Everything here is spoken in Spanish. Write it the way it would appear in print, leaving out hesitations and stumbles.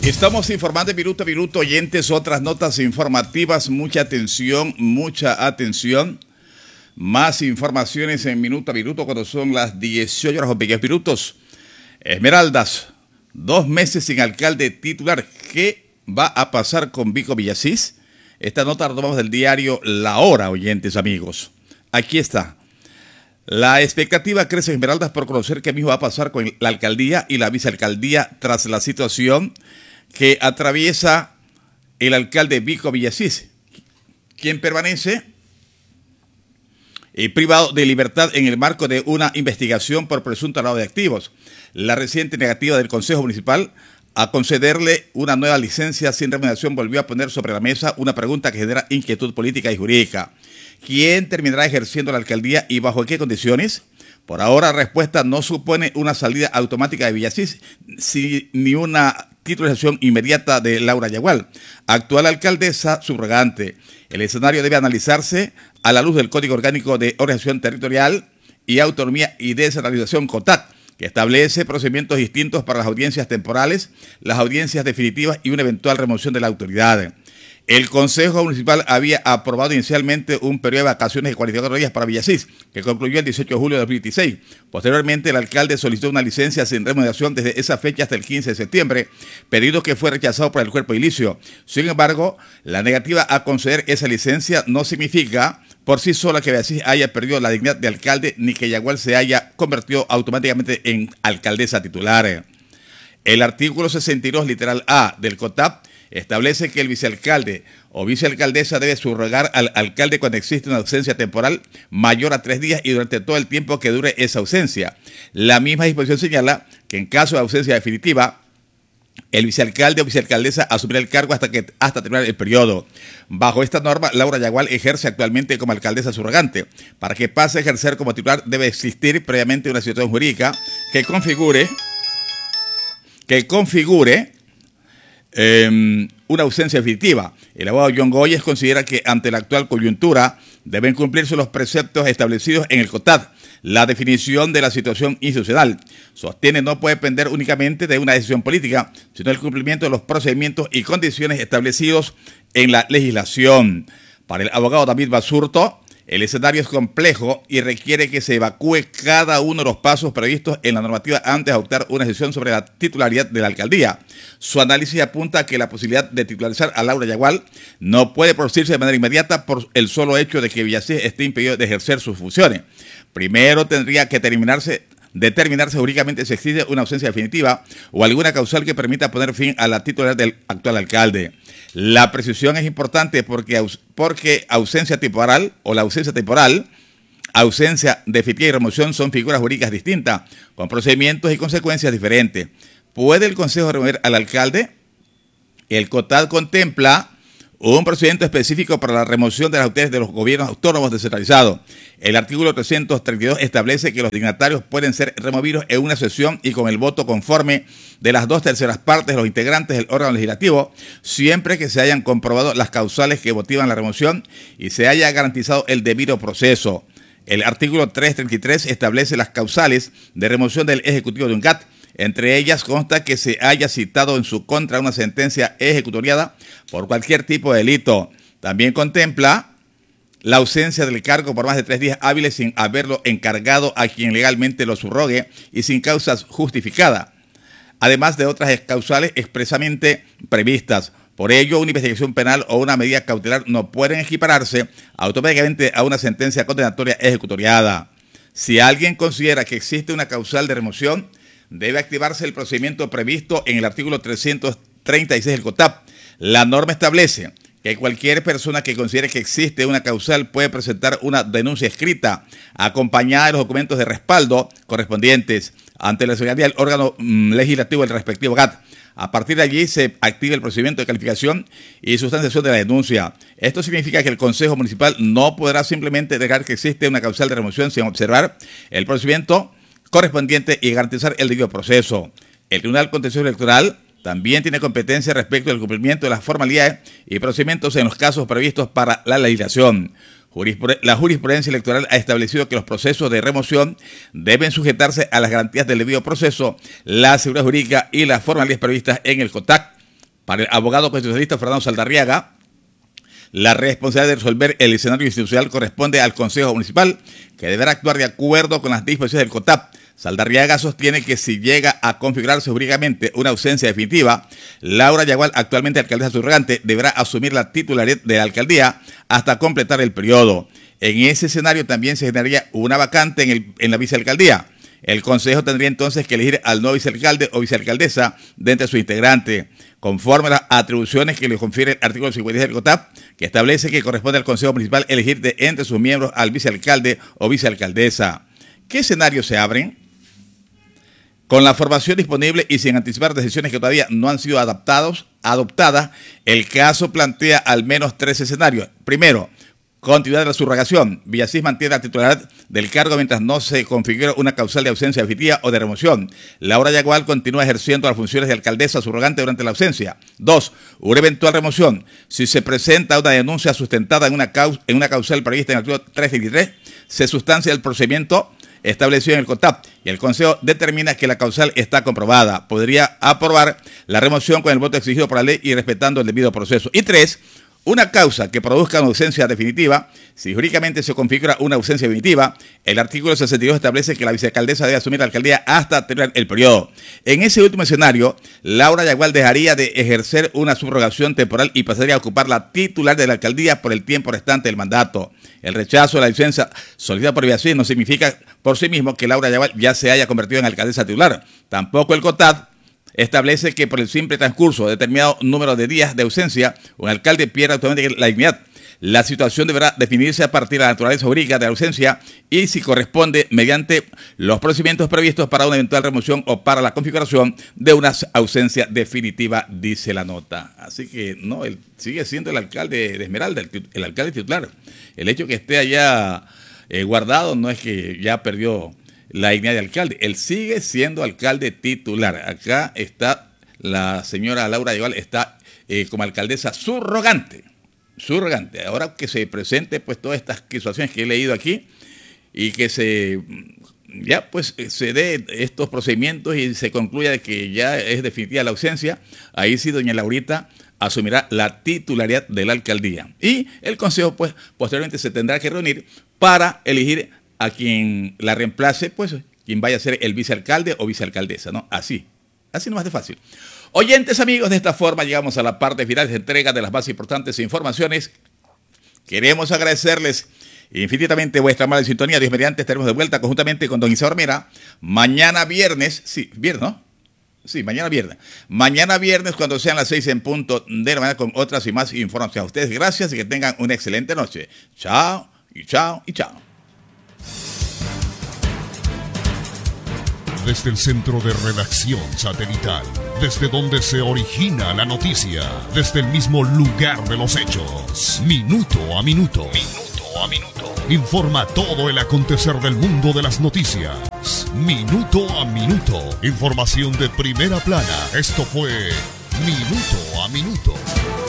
Estamos informando minuto a minuto, oyentes, otras notas informativas. Mucha atención, mucha atención. Más informaciones en minuto a minuto cuando son las 18 horas con 20 minutos. Esmeraldas, 2 meses sin alcalde titular. ¿Qué va a pasar con Vico Villasís? Esta nota la tomamos del diario La Hora, oyentes, amigos. Aquí está. La expectativa crece en Esmeraldas por conocer qué mismo va a pasar con la alcaldía y la vicealcaldía tras la situación que atraviesa el alcalde Vico Villasís, quien permanece privado de libertad en el marco de una investigación por presunto lavado de activos. La reciente negativa del Consejo Municipal a concederle una nueva licencia sin remuneración volvió a poner sobre la mesa una pregunta que genera inquietud política y jurídica. ¿Quién terminará ejerciendo la alcaldía y bajo qué condiciones? Por ahora, la respuesta no supone una salida automática de Villasís ni una titulización inmediata de Laura Yagual, actual alcaldesa subrogante. El escenario debe analizarse a la luz del Código Orgánico de Organización Territorial y Autonomía y Descentralización COTAD, que establece procedimientos distintos para las audiencias temporales, las audiencias definitivas y una eventual remoción de la autoridad. El Consejo Municipal había aprobado inicialmente un periodo de vacaciones de 44 días para Villasís, que concluyó el 18 de julio de 2016. Posteriormente, el alcalde solicitó una licencia sin remuneración desde esa fecha hasta el 15 de septiembre, pedido que fue rechazado por el cuerpo edilicio. Sin embargo, la negativa a conceder esa licencia no significa por sí sola que Villasís haya perdido la dignidad de alcalde ni que Yagual se haya convertido automáticamente en alcaldesa titular. El artículo 62, literal A del COTAP, establece que el vicealcalde o vicealcaldesa debe subrogar al alcalde cuando existe una ausencia temporal mayor a 3 días y durante todo el tiempo que dure esa ausencia. La misma disposición señala que en caso de ausencia definitiva, el vicealcalde o vicealcaldesa asumirá el cargo hasta terminar el periodo. Bajo esta norma, Laura Yagual ejerce actualmente como alcaldesa subrogante. Para que pase a ejercer como titular debe existir previamente una situación jurídica que configure una ausencia definitiva. El abogado John Goyes considera que ante la actual coyuntura deben cumplirse los preceptos establecidos en el COTAD. La definición de la situación institucional, sostiene, no puede depender únicamente de una decisión política, sino del cumplimiento de los procedimientos y condiciones establecidos en la legislación. Para el abogado David Basurto, el escenario es complejo y requiere que se evacúe cada uno de los pasos previstos en la normativa antes de adoptar una decisión sobre la titularidad de la alcaldía. Su análisis apunta a que la posibilidad de titularizar a Laura Yagual no puede producirse de manera inmediata por el solo hecho de que Villasís esté impedido de ejercer sus funciones. Primero tendría que determinarse jurídicamente si existe una ausencia definitiva o alguna causal que permita poner fin a la titularidad del actual alcalde. La precisión es importante porque ausencia temporal o la ausencia temporal, ausencia definitiva y remoción son figuras jurídicas distintas, con procedimientos y consecuencias diferentes. ¿Puede el Consejo remover al alcalde? El COTAD contempla un procedimiento específico para la remoción de las autoridades de los gobiernos autónomos descentralizados. El artículo 332 establece que los dignatarios pueden ser removidos en una sesión y con el voto conforme de las 2/3 partes de los integrantes del órgano legislativo, siempre que se hayan comprobado las causales que motivan la remoción y se haya garantizado el debido proceso. El artículo 333 establece las causales de remoción del Ejecutivo de un GAT. Entre ellas consta que se haya citado en su contra una sentencia ejecutoriada por cualquier tipo de delito. También contempla la ausencia del cargo por más de 3 días hábiles sin haberlo encargado a quien legalmente lo subrogue y sin causas justificadas, además de otras causales expresamente previstas. Por ello, una investigación penal o una medida cautelar no pueden equipararse automáticamente a una sentencia condenatoria ejecutoriada. Si alguien considera que existe una causal de remoción, debe activarse el procedimiento previsto en el artículo 336 del COTAP. La norma establece que cualquier persona que considere que existe una causal puede presentar una denuncia escrita acompañada de los documentos de respaldo correspondientes ante la Secretaría del órgano legislativo del respectivo GAT. A partir de allí se activa el procedimiento de calificación y sustanciación de la denuncia. Esto significa que el Consejo Municipal no podrá simplemente negar que existe una causal de remoción sin observar el procedimiento correspondiente y garantizar el debido proceso. El Tribunal Contencioso Electoral también tiene competencia respecto al cumplimiento de las formalidades y procedimientos en los casos previstos para la legislación. La jurisprudencia electoral ha establecido que los procesos de remoción deben sujetarse a las garantías del debido proceso, la seguridad jurídica y las formalidades previstas en el COTAC. Para el abogado constitucionalista Fernando Saldarriaga, la responsabilidad de resolver el escenario institucional corresponde al Consejo Municipal, que deberá actuar de acuerdo con las disposiciones del COTAP. Saldarriaga sostiene que si llega a configurarse jurídicamente una ausencia definitiva, Laura Yagual, actualmente alcaldesa subrogante, deberá asumir la titularidad de la alcaldía hasta completar el periodo. En ese escenario también se generaría una vacante en la vicealcaldía. El Consejo tendría entonces que elegir al nuevo vicealcalde o vicealcaldesa de entre sus integrantes, conforme a las atribuciones que le confiere el artículo 56 del COTAP, que establece que corresponde al Consejo Municipal elegir de entre sus miembros al vicealcalde o vicealcaldesa. ¿Qué escenarios se abren? Con la formación disponible y sin anticipar decisiones que todavía no han sido adoptadas, el caso plantea al menos 3 escenarios. Primero, continuidad de la subrogación. Villasís mantiene la titularidad del cargo mientras no se configura una causal de ausencia definitiva o de remoción. Laura Yagual continúa ejerciendo las funciones de alcaldesa subrogante durante la ausencia. 2. Una eventual remoción. Si se presenta una denuncia sustentada en una causal prevista en el artículo 323, se sustancia el procedimiento establecido en el COTAP y el Consejo determina que la causal está comprobada. Podría aprobar la remoción con el voto exigido por la ley y respetando el debido proceso. Y 3. Una causa que produzca una ausencia definitiva. Si jurídicamente se configura una ausencia definitiva, el artículo 62 establece que la vicealcaldesa debe asumir la alcaldía hasta terminar el periodo. En ese último escenario, Laura Yagual dejaría de ejercer una subrogación temporal y pasaría a ocupar la titular de la alcaldía por el tiempo restante del mandato. El rechazo de la licencia solicitada por Villasís no significa por sí mismo que Laura Yagual ya se haya convertido en alcaldesa titular. Tampoco el COTAD establece que por el simple transcurso de determinado número de días de ausencia, un alcalde pierde automáticamente la dignidad. La situación deberá definirse a partir de la naturaleza jurídica de la ausencia y si corresponde mediante los procedimientos previstos para una eventual remoción o para la configuración de una ausencia definitiva, dice la nota. Así que no, él sigue siendo el alcalde de Esmeralda, el alcalde titular. El hecho que esté allá guardado no es que ya perdió la dignidad de alcalde, él sigue siendo alcalde titular. Acá está la señora Laura Yagual, está como alcaldesa subrogante. Ahora que se presente pues todas estas situaciones que he leído aquí y que se dé estos procedimientos y se concluya de que ya es definitiva la ausencia, ahí sí doña Laurita asumirá la titularidad de la alcaldía. Y el Consejo pues posteriormente se tendrá que reunir para elegir a quien la reemplace, pues quien vaya a ser el vicealcalde o vicealcaldesa, ¿no? Así nomás de fácil. Oyentes amigos, de esta forma llegamos a la parte final de entrega de las más importantes informaciones. Queremos agradecerles infinitamente vuestra amable sintonía. Dios mediante estaremos de vuelta conjuntamente con don Isauro Mera mañana viernes, mañana viernes. Mañana viernes cuando sean las 6 en punto de la mañana con otras y más informaciones. A ustedes gracias y que tengan una excelente noche. Chao y chao y chao. Desde el centro de redacción satelital, desde donde se origina la noticia, desde el mismo lugar de los hechos, minuto a minuto, informa todo el acontecer del mundo de las noticias, minuto a minuto, información de primera plana. Esto fue Minuto a Minuto.